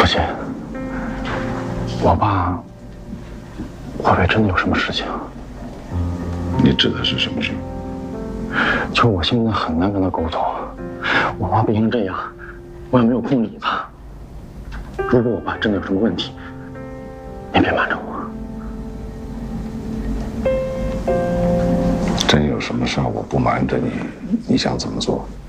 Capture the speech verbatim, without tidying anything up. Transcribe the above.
姐，我爸会不会真的有什么事情？ 你指的是什么事？ 就是我现在很难跟他沟通，我爸病成这样，我也没有空理他。如果我爸真的有什么问题，你别瞒着我。 真有什么事儿，我不瞒着你，你想怎么做？